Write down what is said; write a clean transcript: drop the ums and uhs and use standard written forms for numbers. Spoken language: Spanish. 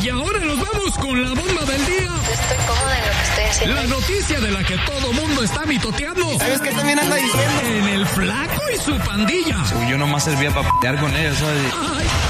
Y ahora nos vamos con la bomba del día. Estoy cómoda en lo que estoy haciendo. La noticia de la que todo mundo está mitoteando. ¿Sabes qué también anda diciendo? En el Flaco y su pandilla. Yo nomás servía para pelear con ellos, ¿sabes? Ay,